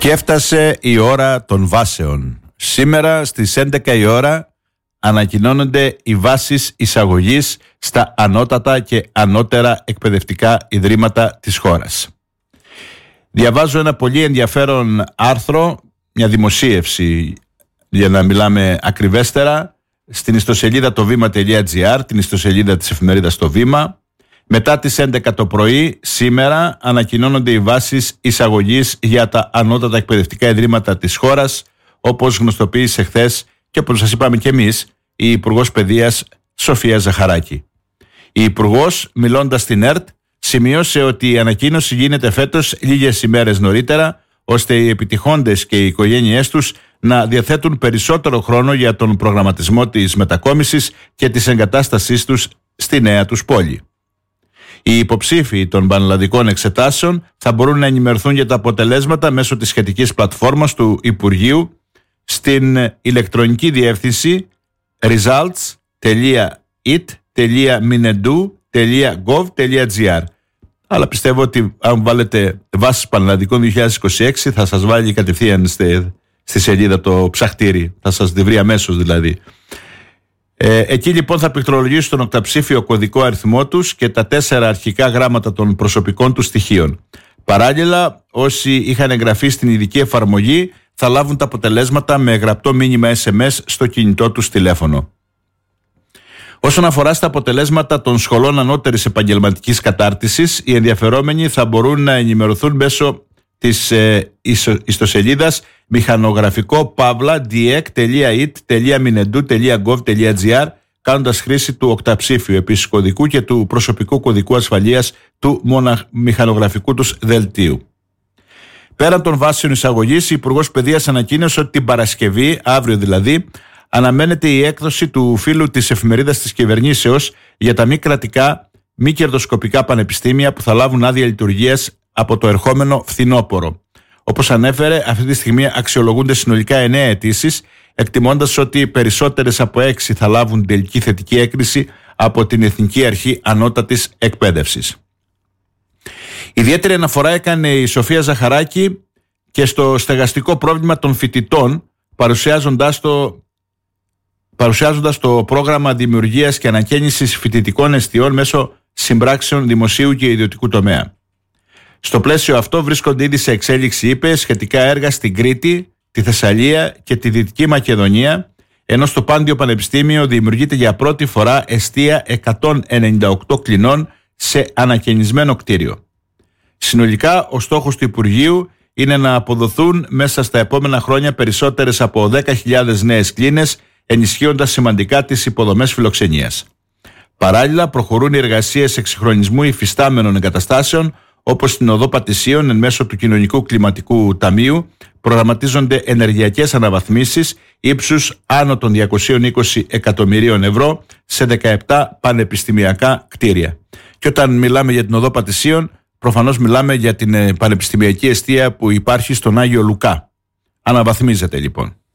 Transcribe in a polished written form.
Και έφτασε η ώρα των βάσεων. Σήμερα στις 11 η ώρα ανακοινώνονται οι βάσεις εισαγωγής στα ανώτατα και ανώτερα εκπαιδευτικά ιδρύματα της χώρας. Διαβάζω ένα πολύ ενδιαφέρον άρθρο, μια δημοσίευση για να μιλάμε ακριβέστερα, στην ιστοσελίδα το βήμα.gr, την ιστοσελίδα της εφημερίδας Το Βήμα. Μετά τις 11 το πρωί σήμερα ανακοινώνονται οι βάσεις εισαγωγής για τα ανώτατα εκπαιδευτικά ιδρύματα της χώρας, όπως γνωστοποίησε χθες και όπως σας είπαμε και εμείς η Υπουργός Παιδείας Σοφία Ζαχαράκη. Η Υπουργός, μιλώντας στην ΕΡΤ, σημείωσε ότι η ανακοίνωση γίνεται φέτος λίγες ημέρες νωρίτερα, ώστε οι επιτυχώντες και οι οικογένειές τους να διαθέτουν περισσότερο χρόνο για τον προγραμματισμό της μετακόμισης και της εγκατάστασής τους στη νέα τους πόλη. Οι υποψήφοι των πανελλαδικών εξετάσεων θα μπορούν να ενημερωθούν για τα αποτελέσματα μέσω της σχετικής πλατφόρμας του Υπουργείου στην ηλεκτρονική διεύθυνση results.it.minedu.gov.gr. Αλλά πιστεύω ότι αν βάλετε βάσεις πανελλαδικών 2026 θα σας βάλει κατευθείαν στη σελίδα το ψαχτήρι, θα σας τη βρει αμέσως δηλαδή. Εκεί λοιπόν θα πληκτρολογήσουν τον οκταψήφιο κωδικό αριθμό τους και τα 4 αρχικά γράμματα των προσωπικών τους στοιχείων. Παράλληλα, όσοι είχαν εγγραφεί στην ειδική εφαρμογή θα λάβουν τα αποτελέσματα με γραπτό μήνυμα SMS στο κινητό τους τηλέφωνο. Όσον αφορά στα αποτελέσματα των σχολών ανώτερης επαγγελματικής κατάρτισης, οι ενδιαφερόμενοι θα μπορούν να ενημερωθούν μέσω της ιστοσελίδας mechanographiko-diek.it.minedu.gov.gr, κάνοντας χρήση του οκταψήφιου επίσης κωδικού και του προσωπικού κωδικού ασφαλείας του μηχανογραφικού τους δελτίου. Πέραν των βάσεων εισαγωγής, η Υπουργός Παιδείας ανακοίνωσε ότι την Παρασκευή, αύριο δηλαδή, αναμένεται η έκδοση του φύλου της εφημερίδας της κυβερνήσεως για τα μη κρατικά, μη κερδοσκοπικά πανεπιστήμια που θα λάβουν άδεια λειτουργίας από το ερχόμενο φθινόπωρο. Όπως ανέφερε, αυτή τη στιγμή αξιολογούνται συνολικά 9 αιτήσεις, εκτιμώντας ότι περισσότερες από 6 θα λάβουν τελική θετική έκριση από την Εθνική Αρχή Ανώτατης Εκπαίδευσης. Ιδιαίτερη αναφορά έκανε η Σοφία Ζαχαράκη και στο στεγαστικό πρόβλημα των φοιτητών, παρουσιάζοντας το πρόγραμμα δημιουργίας και ανακαίνησης φοιτητικών εστιών μέσω συμπράξεων δημοσίου και ιδιωτικού τομέα. Στο πλαίσιο αυτό βρίσκονται ήδη σε εξέλιξη, είπε, σχετικά έργα στην Κρήτη, τη Θεσσαλία και τη Δυτική Μακεδονία, ενώ στο Πάντιο Πανεπιστήμιο δημιουργείται για πρώτη φορά εστία 198 κλινών σε ανακαινισμένο κτίριο. Συνολικά, ο στόχος του Υπουργείου είναι να αποδοθούν μέσα στα επόμενα χρόνια περισσότερες από 10.000 νέες κλίνες, ενισχύοντας σημαντικά τις υποδομές φιλοξενίας. Παράλληλα, προχωρούν οι εργασίες εξυγχρονισμού υφιστάμενων εγκαταστάσεων, όπως στην Οδό Πατησίων, εν μέσω του Κοινωνικού Κλιματικού Ταμείου, προγραμματίζονται ενεργειακές αναβαθμίσεις ύψους άνω των 220 εκατομμυρίων ευρώ σε 17 πανεπιστημιακά κτίρια. Και όταν μιλάμε για την Οδό Πατησίων, προφανώς μιλάμε για την πανεπιστημιακή εστία που υπάρχει στον Άγιο Λουκά. Αναβαθμίζεται λοιπόν.